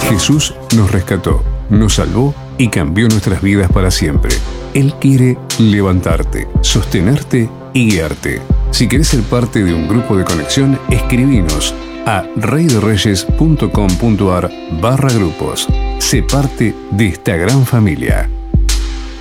Jesús nos rescató, nos salvó y cambió nuestras vidas para siempre. Él quiere levantarte, sostenerte y guiarte. Si querés ser parte de un grupo de conexión, escribinos a reydereyes.com.ar/grupos. Sé parte de esta gran familia.